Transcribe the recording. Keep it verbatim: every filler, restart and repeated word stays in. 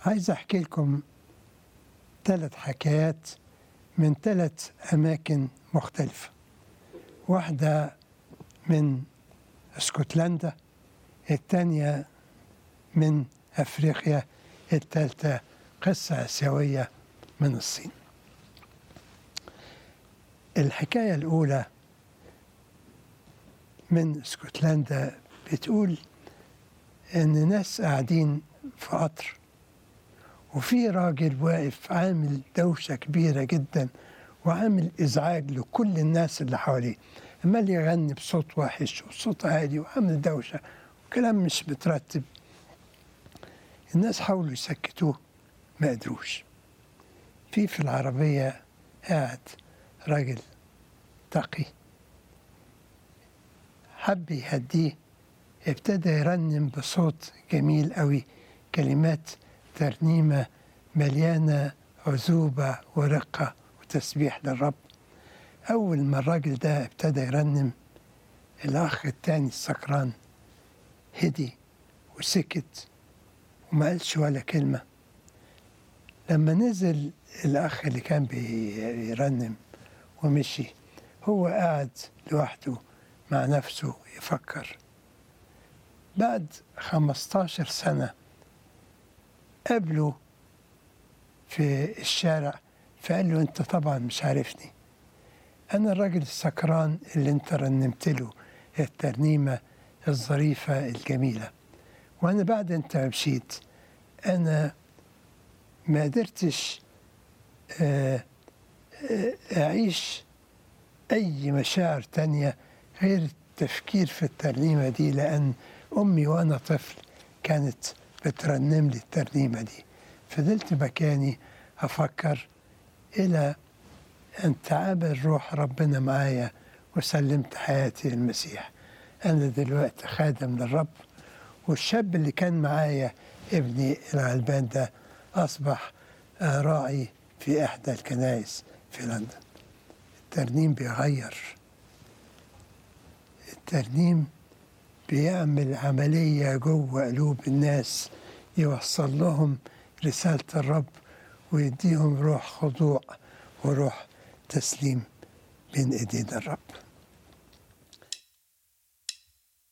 عايز أحكي لكم ثلاث حكايات من ثلاث أماكن مختلفة. واحدة من اسكتلندا، الثانية من أفريقيا، الثالثة قصة آسيوية من الصين. الحكاية الأولى من اسكتلندا بتقول إن ناس قاعدين في قطر، وفي راجل واقف عامل دوشة كبيرة جدا وعامل إزعاج لكل الناس اللي حواليه، عمال يغني بصوت وحش وصوت عالي وعامل دوشة وكلام مش مترتب. الناس حاولوا يسكتوه ما قدروش. في في العربية قاعد راجل تقي، حب يهديه، ابتدى يرنم بصوت جميل قوي كلمات ترنيمة مليانة عذوبة ورقة وتسبيح للرب. أول ما الراجل ده ابتدى يرنم، الأخ التاني السكران هدي وسكت وما قالش ولا كلمة. لما نزل الأخ اللي كان بيرنم ومشي، هو قاعد لوحده مع نفسه يفكر. بعد خمستاشر سنة قابله في الشارع، فقال له: أنت طبعا مش عارفني، أنا الراجل السكران اللي أنت رنمت له الترنيمة الظريفة الجميلة، وأنا بعد أنت مشيت أنا ما قدرتش أعيش أي مشاعر تانية غير التفكير في الترنيمة دي، لأن أمي وأنا طفل كانت بترنم لي الترنيمة دي. فضلت مكاني أفكر إلى أن تعامل روح ربنا معايا وسلمت حياتي للمسيح. أنا دلوقتي خادم للرب، والشاب اللي كان معايا ابني الغلبان ده أصبح راعي في إحدى الكنائس في لندن. الترنيم بيغير، الترنيم بيعمل عملية جوه قلوب الناس، يوصل لهم رسالة الرب ويديهم روح خضوع وروح تسليم بين ايدين الرب.